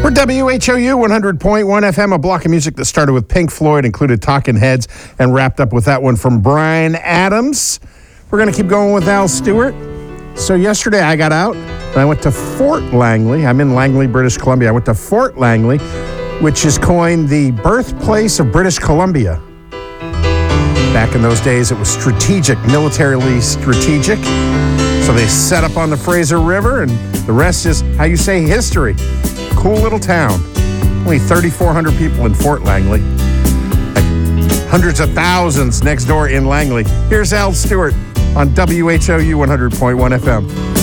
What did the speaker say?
We're WHOU 100.1 FM, a block of music that started with Pink Floyd, included Talking Heads, and wrapped up with that one from Bryan Adams. We're going to keep going with Al Stewart. So yesterday I got out and I went to Fort Langley. I'm in Langley, British Columbia. I went to Fort Langley, which is coined the birthplace of British Columbia. Back in those days, it was strategic, militarily strategic. So they set up on the Fraser River, and the rest is, how you say, history. Cool little town. Only 3,400 people in Fort Langley. Like hundreds of thousands next door in Langley. Here's Al Stewart on WHOU 100.1 FM.